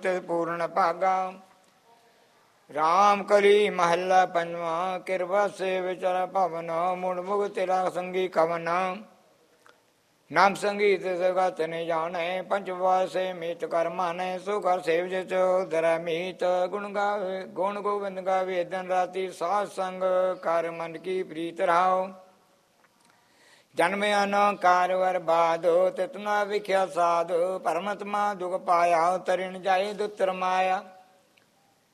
ਤਿਸ ਪੂਰਨ ਭਾਗਾ। ਰਾਮ ਕਲੀ ਮਹੱਲਾ ਪੰਜਵਾਂ। ਕਿਰਪਾ ਸੇ ਵਿਚਰ ਭਵਨ ਮੁੜ ਮੁਗ ਤੇਰਾ ਸੰਗੀ ਕਵਨ। ਨਾਮ ਸੰਗੀਤ ਜਗਤ ਨੇ ਜਾਣੇ ਪੰਚਵਾਰ ਸੇ ਮੀਤ ਕਰ ਮਾਨੇ। ਸੋ ਕਰ ਸੇਵ ਜਿ ਧਰੈ ਮੀਤ ਗੁਣ ਗਾਵੇ ਗੁਣ ਗੋਬਿੰਦ ਗਾਵੇ ਦਿਨ ਰਾਤੀ ਸਾਧ ਸੰਗ ਕਰ ਮਨ ਕੀ ਪ੍ਰੀਤ ਰਾਓ। ਜਨਮਿਆ ਨ ਕਾਰ ਬਰਬਾਦ ਤਿਤਨਾ ਵਿਖਿਆ ਸਾਧ ਪਰਮਤਮਾ ਦੁਖ ਪਾਇਆ ਤਰਿਣ ਜਾਏ ਦੁਤਰ ਮਾਇਆ।